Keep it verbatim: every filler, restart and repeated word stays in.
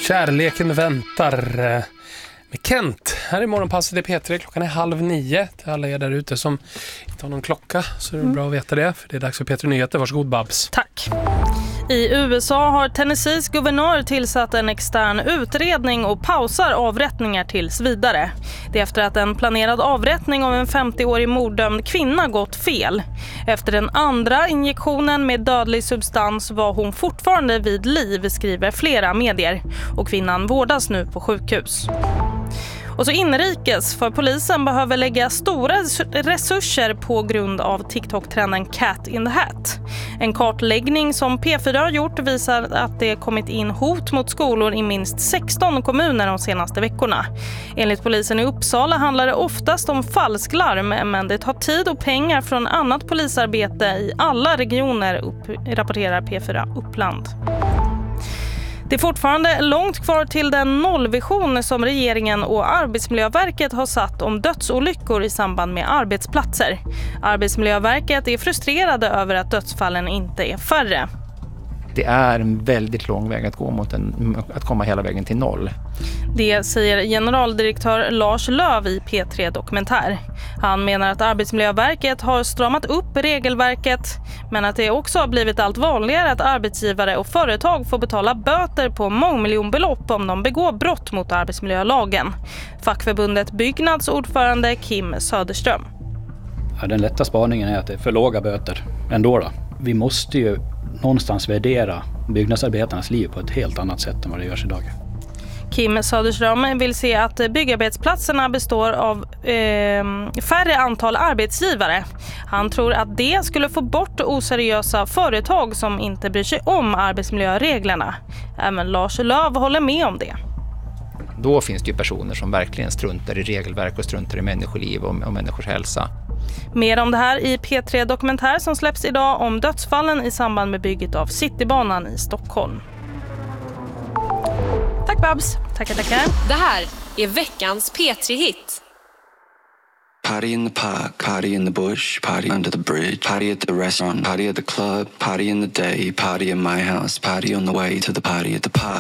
Kärleken väntar med Kent. Här är morgonpasset i P tre. Klockan är halv nio. Till alla er där ute som inte har någon klocka så är det mm. bra att veta det. För det är dags för P tre Nyheter. Varsågod Babs. Tack. I U S A har Tennessees guvernör tillsatt en extern utredning och pausar avrättningar tills vidare. Det är efter att en planerad avrättning av en femtioårig morddömd kvinna gått fel. Efter den andra injektionen med dödlig substans var hon fortfarande vid liv, skriver flera medier. Och kvinnan vårdas nu på sjukhus. Och så inrikes, för polisen behöver lägga stora resurser på grund av TikTok-trenden Cat in the Hat. En kartläggning som P fyra har gjort visar att det kommit in hot mot skolor i minst sexton kommuner de senaste veckorna. Enligt polisen i Uppsala handlar det oftast om falsklarm, men det tar tid och pengar från annat polisarbete i alla regioner, upp, rapporterar P fyra Uppland. Det är fortfarande långt kvar till den nollvision som regeringen och Arbetsmiljöverket har satt om dödsolyckor i samband med arbetsplatser. Arbetsmiljöverket är frustrerade över att dödsfallen inte är färre. Det är en väldigt lång väg att gå mot en, att komma hela vägen till noll. Det säger generaldirektör Lars Löv i P tre Dokumentär. Han menar att Arbetsmiljöverket har stramat upp regelverket, men att det också har blivit allt vanligare att arbetsgivare och företag får betala böter på mångmiljonbelopp om de begår brott mot arbetsmiljölagen. Fackförbundet Byggnads ordförande Kim Söderström. Ja, den lätta spaningen är att det är för låga böter ändå då. Vi måste ju någonstans värdera byggnadsarbetarnas liv på ett helt annat sätt än vad det görs idag. Kim Söderström vill se att byggarbetsplatserna består av eh, färre antal arbetsgivare. Han tror att det skulle få bort oseriösa företag som inte bryr sig om arbetsmiljöreglerna. Även Lars Löv håller med om det. Då finns det ju personer som verkligen struntar i regelverk och struntar i människoliv och, och människors hälsa. Mer om det här i P tre Dokumentär som släpps idag om dödsfallen i samband med bygget av Citybanan i Stockholm. Tack Babs. Tackar, tackar. Det här är veckans P tre-hit. Party in the park, party in the bush, party under the bridge, party at the restaurant, party at the club, party in the day, party in my house, party on the way to the party at the park.